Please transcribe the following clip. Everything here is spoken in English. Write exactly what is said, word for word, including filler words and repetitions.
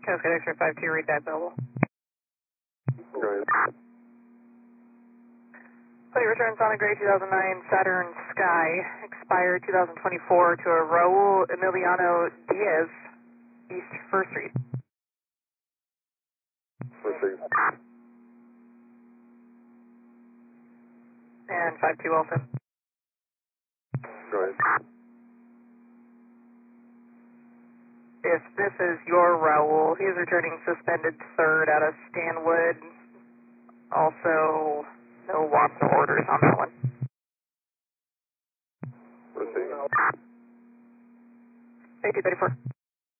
Cascade X-ray five two, read that available. Go ahead. Flight return Sonic Gray two thousand nine Saturn Sky, expired two thousand twenty-four to a Raul Emiliano Diaz, East First Street. Received. And five two also. Go ahead. If this is your Raul, he's returning suspended third out of Stanwood. Also, no Watson orders on that one. Received. eighty thirty-four.